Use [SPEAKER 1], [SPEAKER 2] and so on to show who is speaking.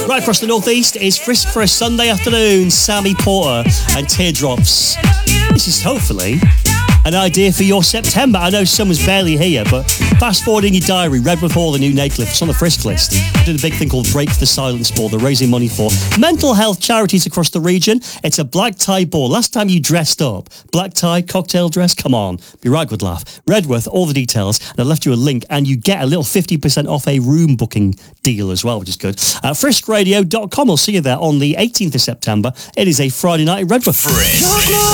[SPEAKER 1] Right across the northeast is Frisk for a Sunday afternoon, Sammy Porter and Teardrops. This is hopefully an idea for your September. I know summer's barely here, but fast forward in your diary, Redworth Hall, the new Nakedlift, it's on the Frisk list. They did a big thing called Break the Silence Ball. They're raising money for mental health charities across the region. It's a black tie ball. Last time you dressed up, black tie, cocktail dress, come on. Be right good laugh. Redworth, all the details. And I left you a link, and you get a little 50% off a room booking deal as well, which is good. Friskradio.com. I'll see you there on the 18th of September. It is a Friday night in Redworth.
[SPEAKER 2] Frisk.